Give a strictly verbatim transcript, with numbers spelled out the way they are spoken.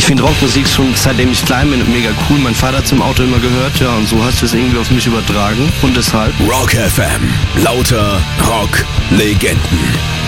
Ich finde Rockmusik schon seitdem ich klein bin mega cool. Mein Vater hat es im Auto immer gehört, ja, und so hast du es irgendwie auf mich übertragen. Und deshalb Rock F M. Lauter Rock-Legenden.